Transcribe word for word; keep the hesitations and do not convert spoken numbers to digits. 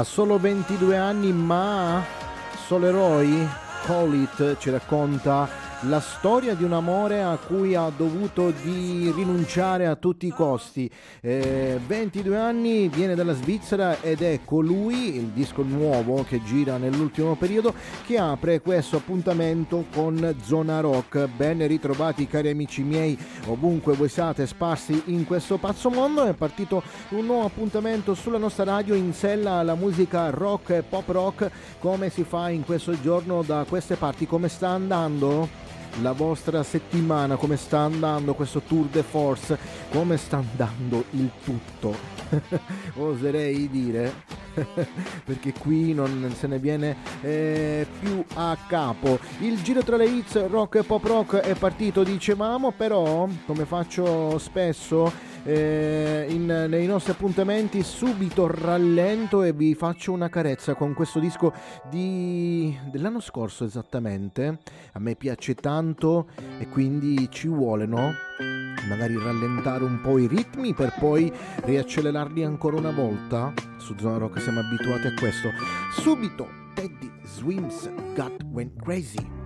Ha solo ventidue anni, ma Soleroi Colit ci racconta la storia di un amore a cui ha dovuto di rinunciare a tutti i costi. Eh, ventidue anni, viene dalla Svizzera ed è colui, il disco nuovo che gira nell'ultimo periodo, che apre questo appuntamento con Zona Rock. Ben ritrovati cari amici miei, ovunque voi siate sparsi in questo pazzo mondo. È partito un nuovo appuntamento sulla nostra radio in sella alla musica rock e pop rock, come si fa in questo giorno da queste parti. Come sta andando la vostra settimana? Come sta andando questo tour de force? Come sta andando il tutto? Oserei dire perché qui non se ne viene eh, più a capo. Il giro tra le hits rock e pop rock è partito, dicevamo, però come faccio spesso eh, in, nei nostri appuntamenti, subito rallento e vi faccio una carezza con questo disco di, dell'anno scorso esattamente. A me piace tanto e quindi ci vuole, no? Magari rallentare un po' i ritmi per poi riaccelerarli ancora una volta. Su Zona Rock siamo abituati a questo. Subito Teddy Swims, Got Went Crazy.